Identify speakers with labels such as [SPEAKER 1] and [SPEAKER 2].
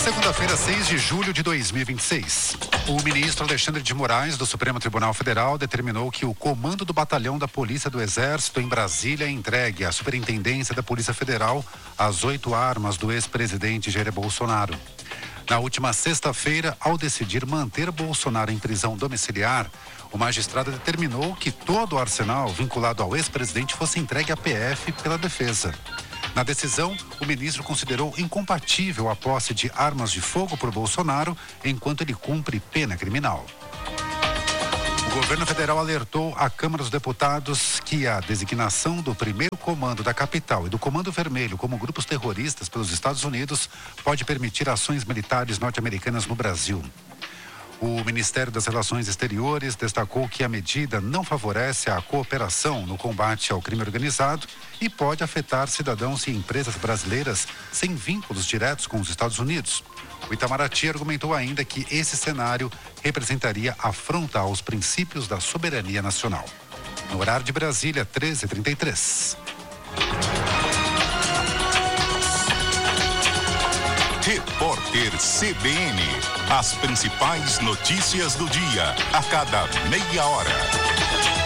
[SPEAKER 1] Segunda-feira, 6 de julho de 2026. O ministro Alexandre de Moraes, do Supremo Tribunal Federal, determinou que o comando do batalhão da Polícia do Exército em Brasília entregue à Superintendência da Polícia Federal as 8 armas do ex-presidente Jair Bolsonaro. Na última sexta-feira, ao decidir manter Bolsonaro em prisão domiciliar, o magistrado determinou que todo o arsenal vinculado ao ex-presidente fosse entregue à PF pela defesa. Na decisão, o ministro considerou incompatível a posse de armas de fogo por Bolsonaro enquanto ele cumpre pena criminal. O governo federal alertou à Câmara dos Deputados que a designação do primeiro comando da capital e do Comando Vermelho como grupos terroristas pelos Estados Unidos pode permitir ações militares norte-americanas no Brasil. O Ministério das Relações Exteriores destacou que a medida não favorece a cooperação no combate ao crime organizado e pode afetar cidadãos e empresas brasileiras sem vínculos diretos com os Estados Unidos. O Itamaraty argumentou ainda que esse cenário representaria afronta aos princípios da soberania nacional. No horário de Brasília, 13h33.
[SPEAKER 2] Repórter CBN. As principais notícias do dia, a cada meia hora.